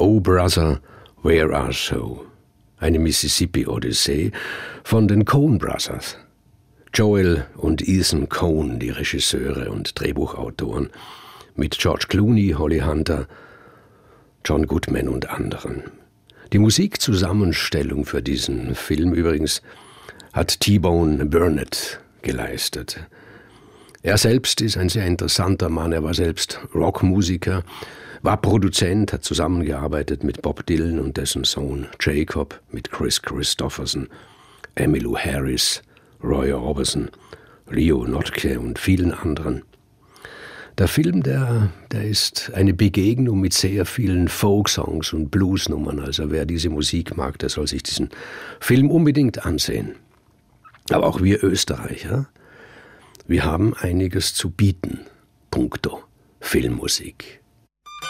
Oh Brother, Where Art Thou? Eine Mississippi-Odyssee von den Coen Brothers. Joel und Ethan Coen, die Regisseure und Drehbuchautoren, mit George Clooney, Holly Hunter, John Goodman und anderen. Die Musikzusammenstellung für diesen Film übrigens hat T-Bone Burnett geleistet. Er selbst ist ein sehr interessanter Mann. Er war selbst Rockmusiker, war Produzent, hat zusammengearbeitet mit Bob Dylan und dessen Sohn Jacob, mit Chris Christopherson, Emmylou Harris, Roy Orbison, Leo Notke und vielen anderen. Der Film, der ist eine Begegnung mit sehr vielen Folksongs und Bluesnummern. Also wer diese Musik mag, der soll sich diesen Film unbedingt ansehen. Aber auch wir Österreicher, wir haben einiges zu bieten, puncto Filmmusik.